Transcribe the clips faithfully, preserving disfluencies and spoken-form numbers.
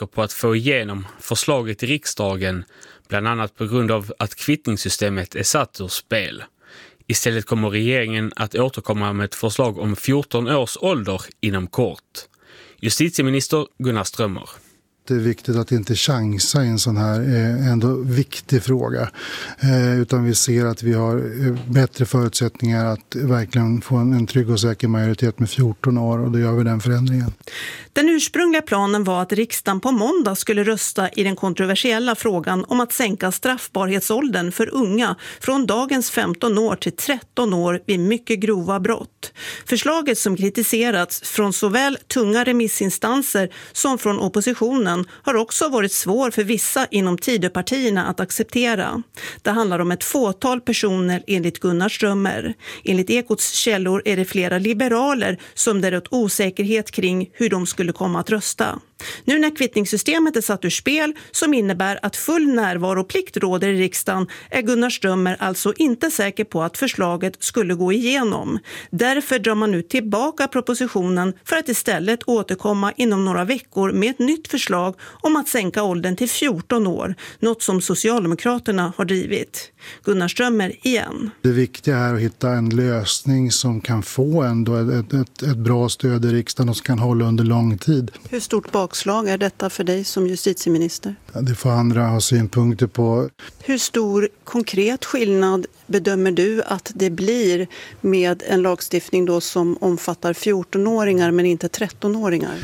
säker på att få igenom förslaget i riksdagen, bland annat på grund av att kvittningssystemet är satt ur spel. Istället kommer regeringen att återkomma med ett förslag om fjorton års ålder inom kort. Justitieminister Gunnar Strömmer. Det är viktigt att inte chansa i en sån här eh, ändå viktig fråga. Eh, utan vi ser att vi har eh, bättre förutsättningar att verkligen få en, en trygg och säker majoritet med fjorton år, och då gör vi den förändringen. Den ursprungliga planen var att riksdagen på måndag skulle rösta i den kontroversiella frågan om att sänka straffbarhetsåldern för unga från dagens femton år till tretton år vid mycket grova brott. Förslaget, som kritiserats från såväl tunga remissinstanser som från oppositionen, har också varit svår för vissa inom Tidöpartierna att acceptera. Det handlar om ett fåtal personer enligt Gunnar Strömmer. Enligt Ekots källor är det flera liberaler som där åt osäkerhet kring hur de skulle komma att rösta. Nu när kvittningssystemet är satt ur spel, som innebär att full närvaroplikt råder i riksdagen, är Gunnar Strömmer alltså inte säker på att förslaget skulle gå igenom. Därför drar man nu tillbaka propositionen för att istället återkomma inom några veckor med ett nytt förslag om att sänka åldern till fjorton år, något som Socialdemokraterna har drivit. Gunnar Strömmer igen. Det viktiga är att hitta en lösning som kan få ändå ett, ett, ett bra stöd i riksdagen och som kan hålla under lång tid. Hur stort bakslag är detta för dig som justitieminister? Ja, det får andra ha synpunkter på. Hur stor konkret skillnad bedömer du att det blir med en lagstiftning då som omfattar fjortonåringar men inte trettonåringar?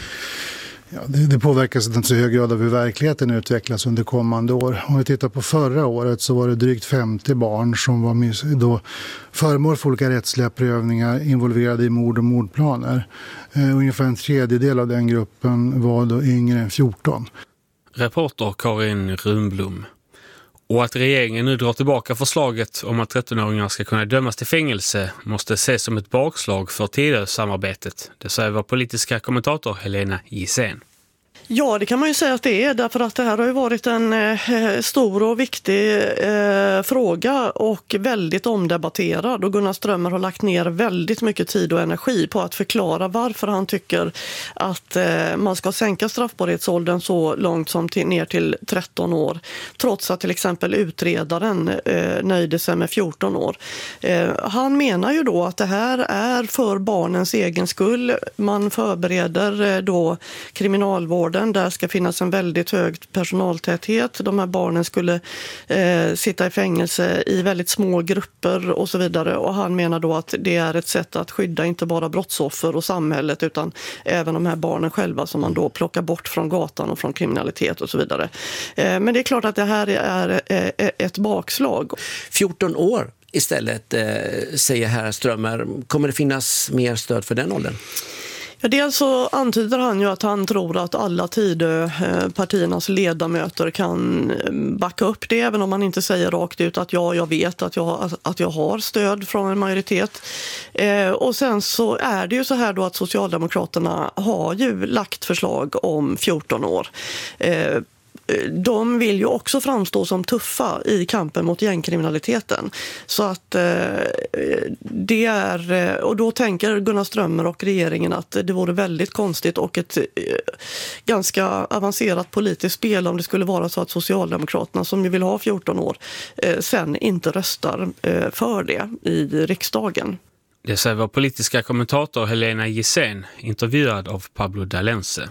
Ja, det, det påverkas inte så hög grad av hur verkligheten utvecklas under kommande år. Om vi tittar på förra året så var det drygt femtio barn som var då föremål för olika rättsliga prövningar involverade i mord och mordplaner. Eh, ungefär en tredjedel av den gruppen var då yngre än fjorton. Reporter Karin Runblom. Och att regeringen nu drar tillbaka förslaget om att trettonåringar ska kunna dömas till fängelse måste ses som ett bakslag för Tidösamarbetet. Det säger vår politiska kommentator Helena Gissén. Ja, det kan man ju säga att det är, därför att det här har ju varit en eh, stor och viktig eh, fråga och väldigt omdebatterad, och Gunnar Strömmer har lagt ner väldigt mycket tid och energi på att förklara varför han tycker att eh, man ska sänka straffbarhetsåldern så långt som till, ner till tretton år, trots att till exempel utredaren eh, nöjde sig med fjorton år. Eh, han menar ju då att det här är för barnens egen skull. Man förbereder eh, då kriminalvården. Där ska finnas en väldigt hög personaltäthet. De här barnen skulle eh, sitta i fängelse i väldigt små grupper och så vidare. Och han menar då att det är ett sätt att skydda inte bara brottsoffer och samhället utan även de här barnen själva som man då plockar bort från gatan och från kriminalitet och så vidare. Eh, men det är klart att det här är eh, ett bakslag. fjorton år istället, eh, säger herr Strömmer. Kommer det finnas mer stöd för den åldern? Ja, dels så antyder han ju att han tror att alla Tidöpartiernas ledamöter kan backa upp det, även om man inte säger rakt ut att ja, jag vet att jag, att jag har stöd från en majoritet. Eh, och sen så är det ju så här då att Socialdemokraterna har ju lagt förslag om fjorton år. Eh, De vill ju också framstå som tuffa i kampen mot gängkriminaliteten. Så att eh, det är, och då tänker Gunnar Strömmer och regeringen att det vore väldigt konstigt och ett eh, ganska avancerat politiskt spel om det skulle vara så att Socialdemokraterna, som ju vill ha fjorton år, eh, sen inte röstar eh, för det i riksdagen. Det säger vår politiska kommentator Helena Gissén, intervjuad av Pablo Dalense.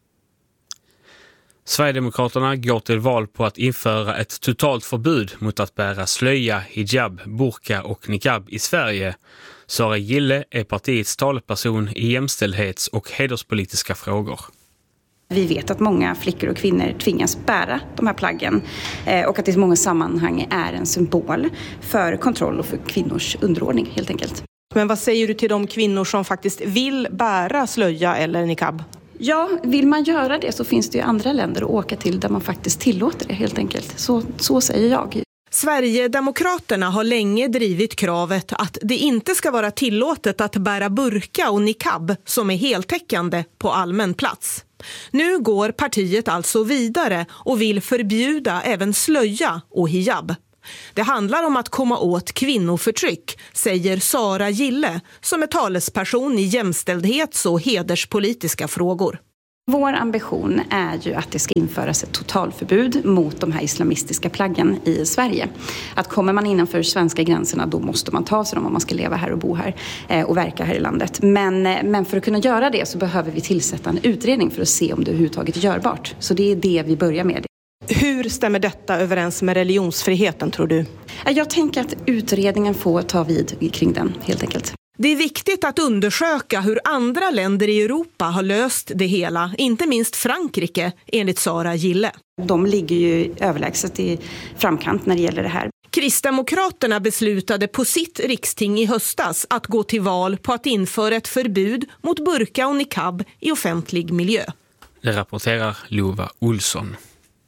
Sverigedemokraterna går till val på att införa ett totalt förbud mot att bära slöja, hijab, burka och niqab i Sverige. Sara Gille är partiets talperson i jämställdhets- och hederspolitiska frågor. Vi vet att många flickor och kvinnor tvingas bära de här plaggen och att det i många sammanhang är en symbol för kontroll och för kvinnors underordning helt enkelt. Men vad säger du till de kvinnor som faktiskt vill bära slöja eller niqab? Ja, vill man göra det så finns det ju andra länder att åka till där man faktiskt tillåter det helt enkelt. Så, så säger jag. Sverigedemokraterna har länge drivit kravet att det inte ska vara tillåtet att bära burka och niqab som är heltäckande på allmän plats. Nu går partiet alltså vidare och vill förbjuda även slöja och hijab. Det handlar om att komma åt kvinnoförtryck, säger Sara Gille som är talesperson i jämställdhets- och hederspolitiska frågor. Vår ambition är ju att det ska införas ett totalförbud mot de här islamistiska plaggen i Sverige. Att kommer man innanför svenska gränserna, då måste man ta sig dem om man ska leva här och bo här och verka här i landet. Men, men för att kunna göra det så behöver vi tillsätta en utredning för att se om det överhuvudtaget är görbart. Så det är det vi börjar med. Hur stämmer detta överens med religionsfriheten, tror du? Jag tänker att utredningen får ta vid kring den, helt enkelt. Det är viktigt att undersöka hur andra länder i Europa har löst det hela, inte minst Frankrike, enligt Sara Gille. De ligger ju överlägset i framkant när det gäller det här. Kristdemokraterna beslutade på sitt riksting i höstas att gå till val på att införa ett förbud mot burka och niqab i offentlig miljö. Det rapporterar Lova Olsson.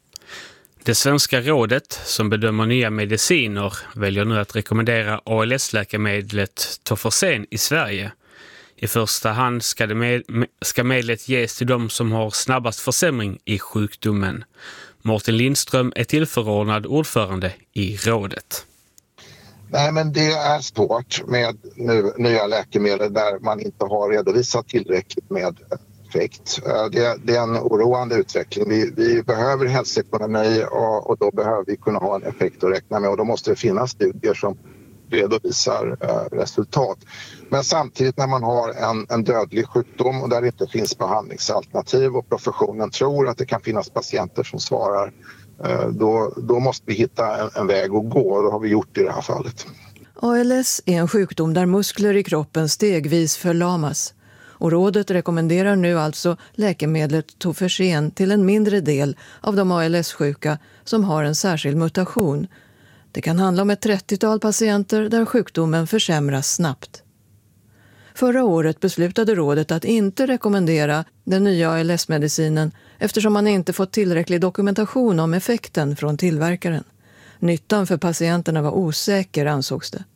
Det svenska rådet som bedömer nya mediciner väljer nu att rekommendera A L S-läkemedlet Tofersen i Sverige. I första hand ska, det med, ska medlet ges till de som har snabbast försämring i sjukdomen. Mårten Lindström är tillförordnad ordförande i rådet. Nej, men det är svårt med nu, nya läkemedel där man inte har redovisat tillräckligt med effekt. Det, det är en oroande utveckling. Vi, vi behöver hälsoekonomi och, och då behöver vi kunna ha en effekt att räkna med och då måste det finnas studier som redovisar eh, resultat. Men samtidigt när man har en, en dödlig sjukdom och där det inte finns behandlingsalternativ och professionen tror att det kan finnas patienter som svarar, eh, då, då måste vi hitta en, en väg att gå och det har vi gjort i det här fallet. A L S är en sjukdom där muskler i kroppen stegvis förlamas. Och rådet rekommenderar nu alltså läkemedlet Tofersen till en mindre del av de A L S-sjuka som har en särskild mutation. Det kan handla om ett trettiotal patienter där sjukdomen försämras snabbt. Förra året beslutade rådet att inte rekommendera den nya A L S-medicinen eftersom man inte fått tillräcklig dokumentation om effekten från tillverkaren. Nyttan för patienterna var osäker, ansågs det.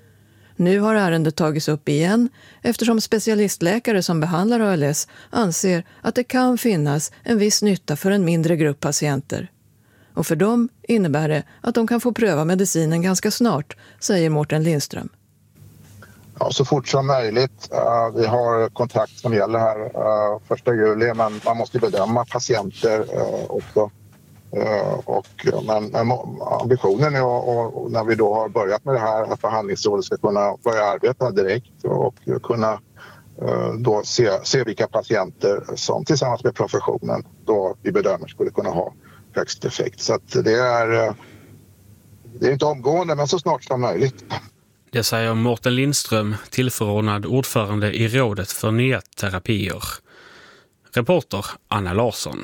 Nu har ärendet tagits upp igen eftersom specialistläkare som behandlar A L S anser att det kan finnas en viss nytta för en mindre grupp patienter. Och för dem innebär det att de kan få pröva medicinen ganska snart, säger Mårten Lindström. Ja, så fort som möjligt. Uh, vi har kontrakt som gäller här uh, första juli, men man måste bedöma patienter uh, också. Uh, och, men, men ambitionen är och, och när vi då har börjat med det här att förhandlingsrådet ska kunna börja arbeta direkt och kunna uh, då se, se vilka patienter som tillsammans med professionen då vi bedömer skulle kunna ha högst effekt. Så att det är, uh, det är inte omgående men så snart som möjligt. Det säger Mårten Lindström, tillförordnad ordförande i rådet för nya terapier. Reporter Anna Larsson.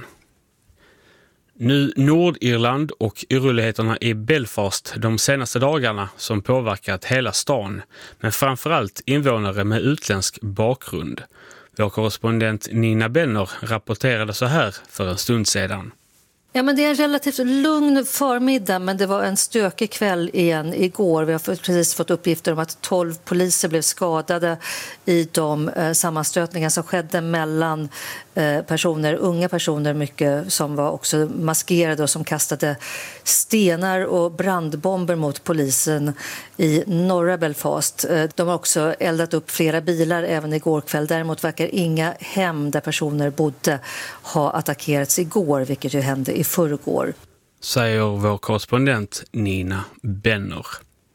Nu Nordirland och oroligheterna i Belfast de senaste dagarna som påverkat hela stan, men framförallt invånare med utländsk bakgrund. Vår korrespondent Nina Benner rapporterade så här för en stund sedan. Ja, men det är en relativt lugn förmiddag, men det var en stökig kväll igen igår. Vi har precis fått uppgifter om att tolv poliser blev skadade i de eh, sammanstötningar som skedde mellan eh, personer, unga personer mycket, som var också maskerade och som kastade stenar och brandbomber mot polisen i norra Belfast. Eh, de har också eldat upp flera bilar även igår kväll. Däremot verkar inga hem där personer bodde ha attackerats igår, vilket ju hände i förrgår. Säger vår korrespondent Nina Benner.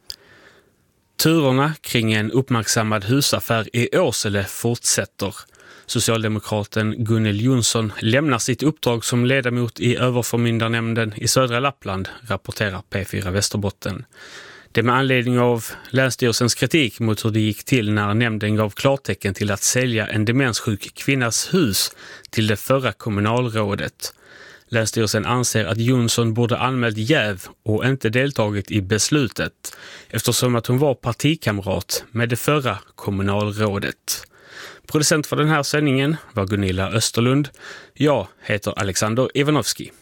Turerna kring en uppmärksammad husaffär i Åsele fortsätter. Socialdemokraten Gunnel Jonsson lämnar sitt uppdrag som ledamot i överförmyndarnämnden i södra Lappland, rapporterar P fyra Västerbotten. Det med anledning av Länsstyrelsens kritik mot hur det gick till när nämnden gav klartecken till att sälja en demenssjuk kvinnas hus till det förra kommunalrådet. Länsstyrelsen anser att Jonsson borde anmält jäv och inte deltagit i beslutet eftersom att hon var partikamrat med det förra kommunalrådet. Producent för den här sändningen var Gunilla Österlund. Jag heter Alexander Ivanovski.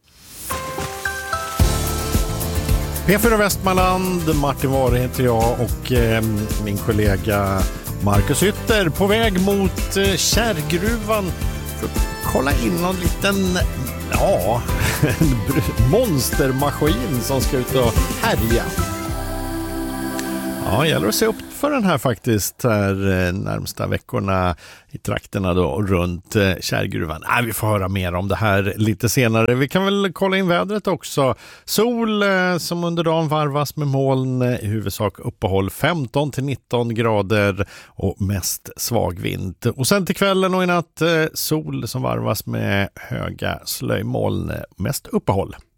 P fyra Västmanland, Martin Ware heter jag och eh, min kollega Marcus Ytter på väg mot eh, Kärrgruvan för att kolla in någon liten, ja, monstermaskin som ska ut och härja. Ja, gäller att se upp för den här faktiskt här närmsta veckorna i trakterna då runt Kärrgruvan. Nej, vi får höra mer om det här lite senare. Vi kan väl kolla in vädret också. Sol som under dagen varvas med moln, i huvudsak uppehåll femton till nitton grader och mest svag vind. Och sen till kvällen och i natt sol som varvas med höga slöjmoln, mest uppehåll.